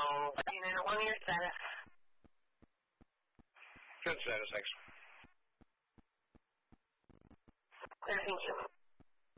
on your status. Good status, thanks. Thank you.